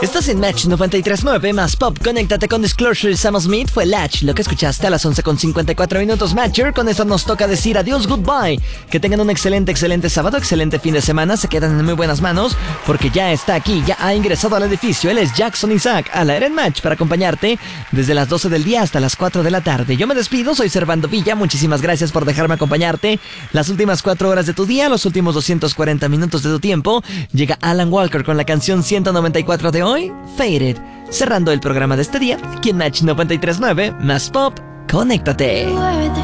Estás en Match 93.9 más Pop. Conéctate con Disclosure y Sam Smith. Fue Latch, lo que escuchaste a las 11:54 minutos. Matcher, con esto nos toca decir adiós, goodbye. Que tengan un excelente sábado, excelente fin de semana. Se quedan en muy buenas manos porque ya está aquí, ya ha ingresado al edificio. Él es Jackson Isaac, al aire en Match para acompañarte desde las 12 del día hasta las 4 de la tarde. Yo me despido, soy Servando Villa. Muchísimas gracias por dejarme acompañarte las últimas 4 horas de tu día, los últimos 240 minutos de tu tiempo. Llega Alan Walker con la canción 194 de hoy, Faded. Cerrando el programa de este día, aquí en Match 93.9 más Pop. Conéctate.